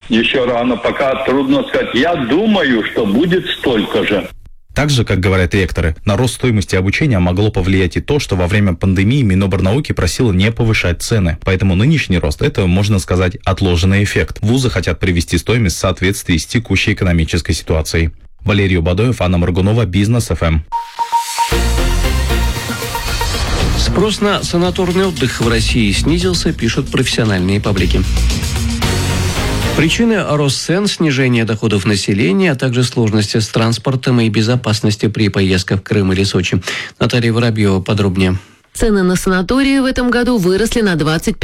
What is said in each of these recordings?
Еще рано, пока трудно сказать. Я думаю, что будет столько же. Также, как говорят ректоры, на рост стоимости обучения могло повлиять и то, что во время пандемии Минобрнауки просила не повышать цены. Поэтому нынешний рост – это, можно сказать, отложенный эффект. Вузы хотят привести стоимость в соответствии с текущей экономической ситуацией. Валерий Бадоев, Анна Моргунова, Бизнес ФМ. Спрос на санаторный отдых в России снизился, пишут профессиональные паблики. Причины – рост цен, снижение доходов населения, а также сложности с транспортом и безопасностью при поездках в Крым или Сочи. Наталья Воробьева подробнее. Цены на санатории в этом году выросли на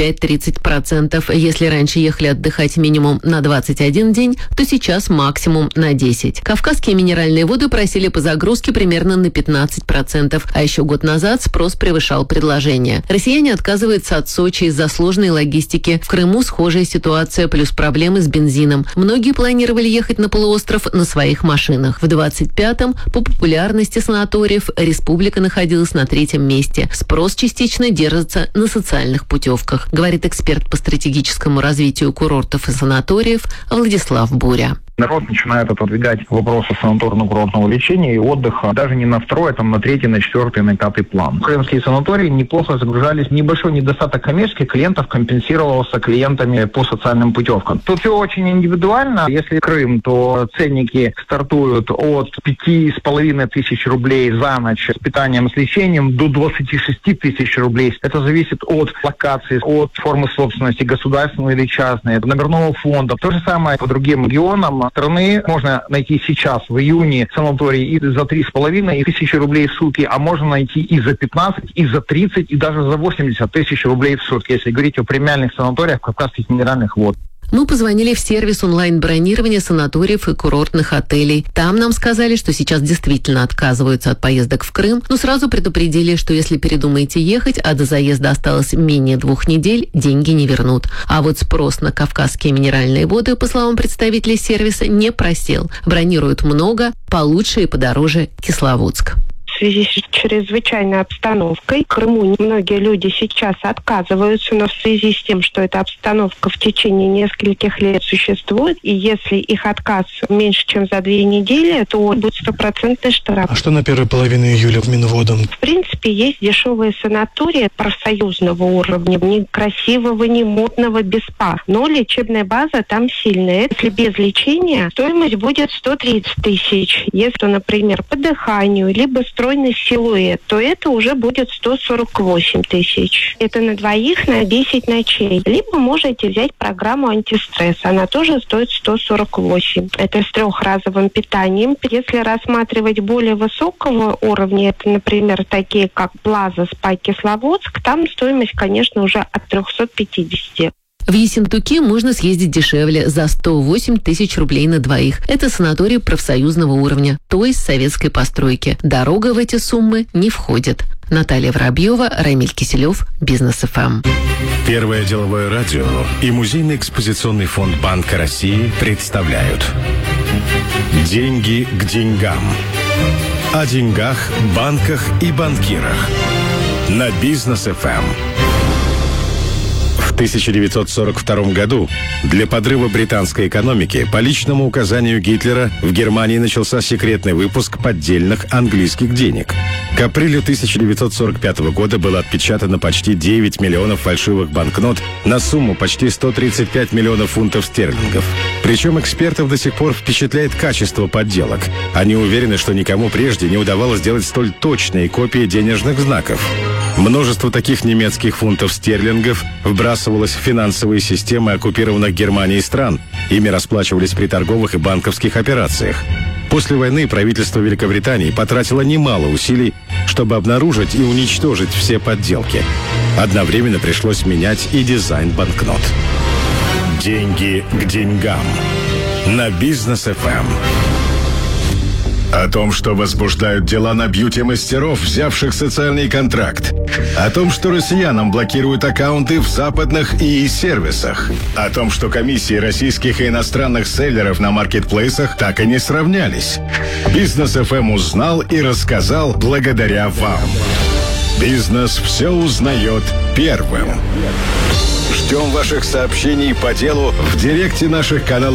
25-30%. Если раньше ехали отдыхать минимум на 21 день, то сейчас максимум на 10. Кавказские минеральные воды просили по загрузке примерно на 15%, а еще год назад спрос превышал предложение. Россияне отказываются от Сочи из-за сложной логистики. В Крыму схожая ситуация, плюс проблемы с бензином. Многие планировали ехать на полуостров на своих машинах. В 25-м по популярности санаториев республика находилась на 3-м месте. Спрос частично держится на социальных путевках, говорит эксперт по стратегическому развитию курортов и санаториев Владислав Буря. Народ начинает отодвигать вопросы санаторно-курортного лечения и отдыха даже не на второй, а на третий, на четвертый, на пятый план. Крымские санатории неплохо загружались. Небольшой недостаток коммерческих клиентов компенсировался клиентами по социальным путевкам. Тут все очень индивидуально. Если Крым, то ценники стартуют от 5,5 тысяч рублей за ночь с питанием, с лечением до 26 тысяч рублей. Это зависит от локации, от формы собственности, государственной или частной, номерного фонда. То же самое по другим регионам страны. Можно найти сейчас, в июне, санаторий и за 3,5 тысячи рублей в сутки, а можно найти и за 15, и за 30, и даже за 80 тысяч рублей в сутки, если говорить о премиальных санаториях кавказских минеральных вод. Мы позвонили в сервис онлайн-бронирования санаториев и курортных отелей. Там нам сказали, что сейчас действительно отказываются от поездок в Крым, но сразу предупредили, что если передумаете ехать, а до заезда осталось менее 2 недель, деньги не вернут. А вот спрос на кавказские минеральные воды, по словам представителей сервиса, не просел. Бронируют много, получше и подороже Кисловодск. В связи с чрезвычайной обстановкой в Крыму многие люди сейчас отказываются, но в связи с тем, что эта обстановка в течение нескольких лет существует, и если их отказ меньше, чем за 2 недели, то будет 100% штраф. А что на первой половине июля к Минводам? В принципе, есть дешевые санатории профсоюзного уровня, не красивого, не модного, без спа. Но лечебная база там сильная. Если без лечения, стоимость будет 130 тысяч. Если, например, по дыханию, либо стройный силуэт, то это уже будет 148 тысяч. Это на двоих на 10 ночей. Либо можете взять программу антистресс. Она тоже стоит 148. Это с 3-разовым питанием. Если рассматривать более высокого уровня, это, например, такие как Плаза, Спа, Кисловодск, там стоимость, конечно, уже от 350. В Ессентуки можно съездить дешевле, за 108 тысяч рублей на двоих. Это санаторий профсоюзного уровня, то есть советской постройки. Дорога в эти суммы не входит. Наталья Воробьева, Рамиль Киселев, Бизнес ФМ. Первое деловое радио и Музейный экспозиционный фонд Банка России представляют «Деньги к деньгам». О деньгах, банках и банкирах. На Бизнес ФМ. В 1942 году для подрыва британской экономики по личному указанию Гитлера в Германии начался секретный выпуск поддельных английских денег. К апрелю 1945 года было отпечатано почти 9 миллионов фальшивых банкнот на сумму почти 135 миллионов фунтов стерлингов. Причем экспертов до сих пор впечатляет качество подделок. Они уверены, что никому прежде не удавалось сделать столь точные копии денежных знаков. Множество таких немецких фунтов стерлингов вбрасывалось в финансовые системы оккупированных Германией стран. Ими расплачивались при торговых и банковских операциях. После войны правительство Великобритании потратило немало усилий, чтобы обнаружить и уничтожить все подделки. Одновременно пришлось менять и дизайн банкнот. Деньги к деньгам. На Бизнес ФМ. О том, что возбуждают дела на бьюти-мастеров, взявших социальный контракт. О том, что россиянам блокируют аккаунты в западных ИИ-сервисах. О том, что комиссии российских и иностранных селлеров на маркетплейсах так и не сравнялись. Бизнес ФМ узнал и рассказал благодаря вам. Бизнес все узнает первым. Ждем ваших сообщений по делу в директе наших каналов.